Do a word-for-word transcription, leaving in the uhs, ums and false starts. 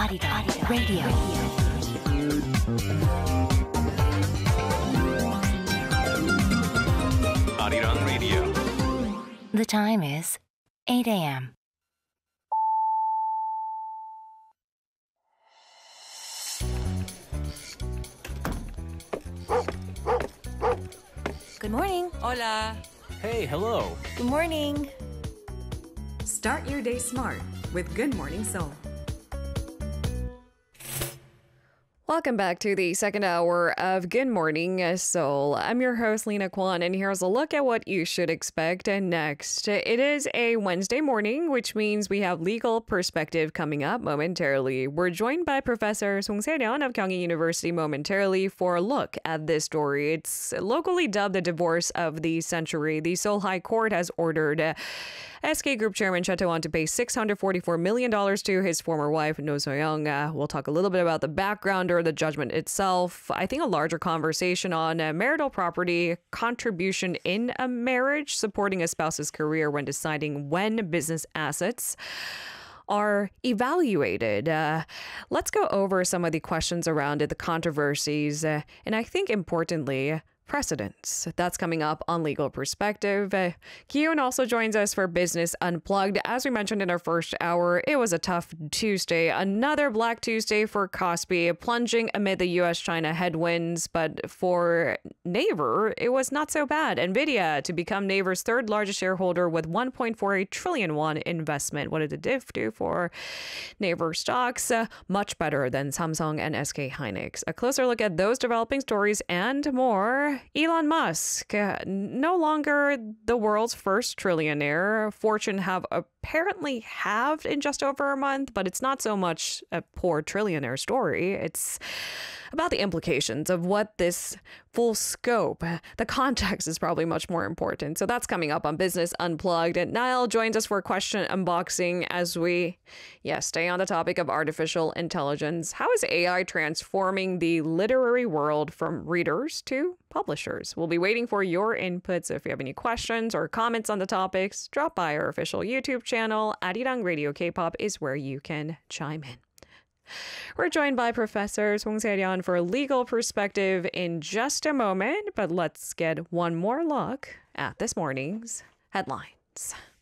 Arirang Radio. Arirang Radio. The time is eight a.m. Good morning. Hola. Hey, hello. Good morning. Start your day smart with Good Morning Seoul. Welcome back to the second hour of Good Morning Seoul. I'm your host, Lena Kwan, and here's a look at what you should expect next. It is a Wednesday morning, which means we have legal perspective coming up momentarily. We're joined by Professor Song Se-ryun of Kyunghee University momentarily for a look at this story. It's locally dubbed the divorce of the century. The Seoul High Court has ordered uh, S K Group Chairman Cha Tae-won to pay six hundred forty-four million dollars to his former wife, No So-young. Uh, we'll talk a little bit about the background or the judgment itself. I think a larger conversation on uh, marital property, contribution in a marriage, supporting a spouse's career when deciding when business assets are evaluated. Uh, let's go over some of the questions around it, the controversies, uh, and I think importantly, precedents. That's coming up on Legal Perspective. Uh, Kyun also joins us for Business Unplugged. As we mentioned in our first hour, it was a tough Tuesday. Another Black Tuesday for Kospi, plunging amid the U S China headwinds. But for Naver, it was not so bad. NVIDIA to become Naver's third largest shareholder with one point four eight trillion won investment. What did the diff do for Naver stocks? Uh, much better than Samsung and S K Hynix. A closer look at those developing stories and more. Elon Musk, uh, no longer the world's first trillionaire. Fortune have apparently halved in just over a month, but it's not so much a poor trillionaire story. It's about the implications of what this full scope, the context is probably much more important. So that's coming up on Business Unplugged. And Niall joins us for a question unboxing as we, yeah, stay on the topic of artificial intelligence. How is A I transforming the literary world from readers to publishers? We'll be waiting for your input. So if you have any questions or comments on the topics, drop by our official YouTube channel. Arirang Radio K-pop is where you can chime in. We're joined by Professor Song Se-ryun for a legal perspective in just a moment, but let's get one more look at this morning's headlines.